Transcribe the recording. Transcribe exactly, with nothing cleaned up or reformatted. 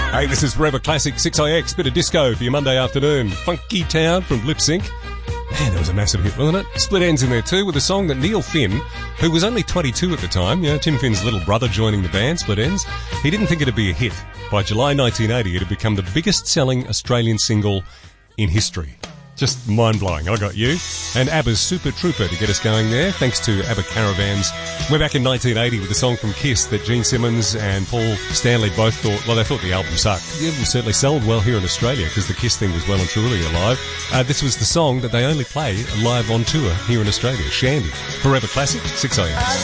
Hey, this is Forever Classic six I X, bit of disco for your Monday afternoon. Funky Town from Lip Sync. Man, that was a massive hit, wasn't it? Split Enz in there too, with a song that Neil Finn, who was only twenty-two at the time, you know, Tim Finn's little brother joining the band, Split Enz, he didn't think it'd be a hit. By July nineteen eighty, it had become the biggest selling Australian single in history. Just mind-blowing. I got you. And ABBA's Super Trooper to get us going there, thanks to ABBA Caravans. We're back in nineteen eighty with a song from Kiss that Gene Simmons and Paul Stanley both thought, well, they thought the album sucked. It certainly sold well here in Australia because the Kiss thing was well and truly alive. Uh, this was the song that they only play live on tour here in Australia, Shandy. Forever Classic, six I X.